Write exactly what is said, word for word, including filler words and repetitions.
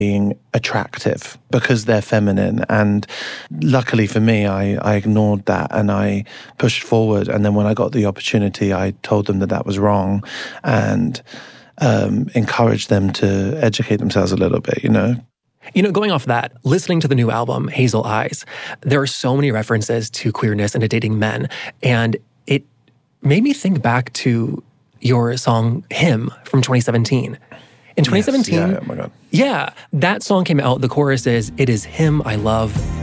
being attractive because they're feminine. And luckily for me, I, I ignored that and I pushed forward. And then when I got the opportunity, I told them that that was wrong and um, encouraged them to educate themselves a little bit, you know? You know, going off that, listening to the new album, Hazel Eyes, there are so many references to queerness and to dating men. And it made me think back to your song, Him, from twenty seventeen. In twenty seventeen, yes, yeah, oh my God. yeah, that song came out. The chorus is, "It is him I love,